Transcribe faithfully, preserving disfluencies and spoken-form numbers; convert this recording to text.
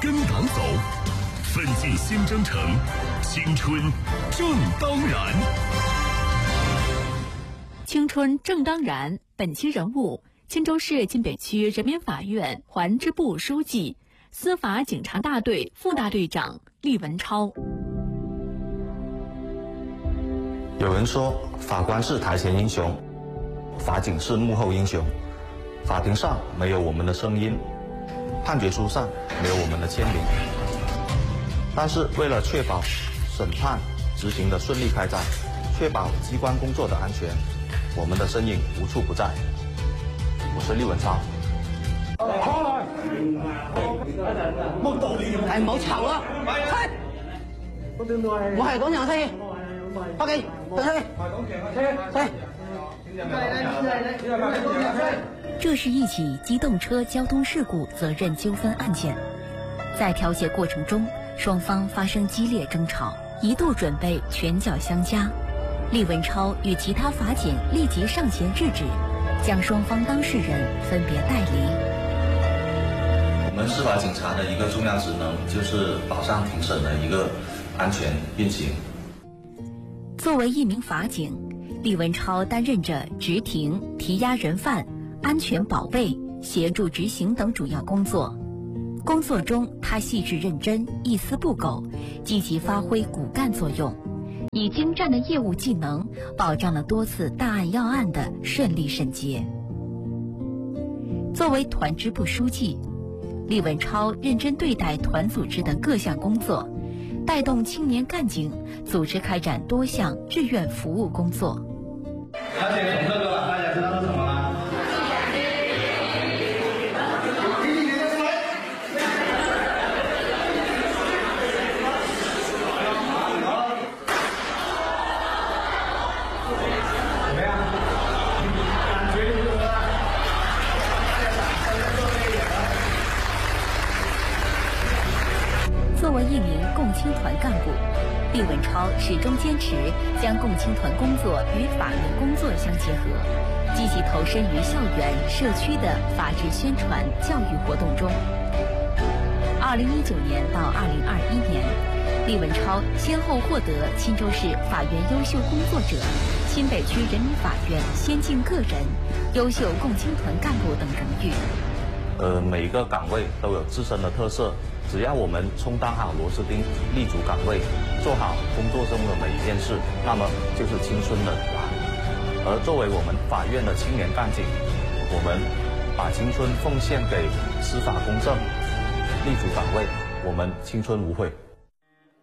跟党走，奋进新征程，青春正当然。 青春正当然。本期人物：钦州市晋北区人民法院环支部书记、司法警察大队副大队长厉文超。 有人说，法官是台前英雄，法警是幕后英雄。法庭上没有我们的声音，判决书上没有我们的签名。但是为了确保审判执行的顺利开展，确保机关工作的安全，我们的身影无处不在。我是厉文超。 冇道理，係唔好嘈啊！係，我係講楊西，北京，楊西，西。 这是一起机动车交通事故责任纠纷案件，在调解过程中，双方发生激烈争吵，一度准备拳脚相加。厉文超与其他法警立即上前制止，将双方当事人分别带离。 我们司法警察的一个重要职能就是保障庭审的一个安全运行。 作为一名法警，厉文超担任着执庭、提押人犯、安全保卫、协助执行等主要工作。工作中，他细致认真，一丝不苟，积极发挥骨干作用，以精湛的业务技能保障了多次大案要案的顺利审结。作为团支部书记，厉文超认真对待团组织的各项工作，带动青年干警组织开展多项志愿服务工作。 而且从这个大家知道是什么吗？ 作为一名共青团干部，厉文超始终坚持将共青团工作与法律工作相结合，积极投身于校园、社区的法治宣传教育活动中。二零一九年到二零二一年，厉文超先后获得钦州市法院优秀工作者、新北区人民法院先进个人、优秀共青团干部等荣誉。 呃，每一个岗位都有自身的特色，只要我们充当好螺丝钉，立足岗位，做好工作中的每一件事，那么就是青春的来。而作为我们法院的青年干警，我们把青春奉献给司法公正，立足岗位，我们青春无悔。